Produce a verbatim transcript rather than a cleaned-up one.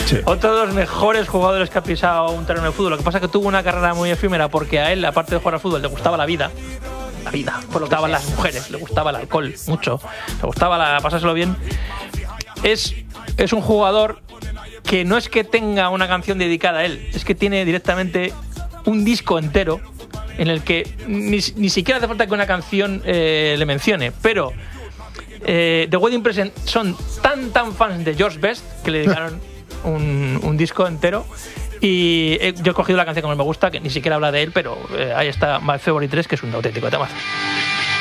Sí. Otro de los mejores jugadores que ha pisado un terreno de fútbol. Lo que pasa es que tuvo una carrera muy efímera porque a él, aparte de jugar al fútbol, le gustaba la vida. La vida. Le gustaban las mujeres, le gustaba el alcohol, mucho. Le gustaba la, pasárselo bien. Es, es un jugador que no es que tenga una canción dedicada a él, es que tiene directamente un disco entero en el que ni, ni siquiera hace falta que una canción eh, le mencione, pero eh, The Wedding Present son tan tan fans de George Best que le dedicaron un, un disco entero. Y he, yo he cogido la canción que más me gusta, que ni siquiera habla de él, pero eh, ahí está My Favorite tres, que es un auténtico temazo.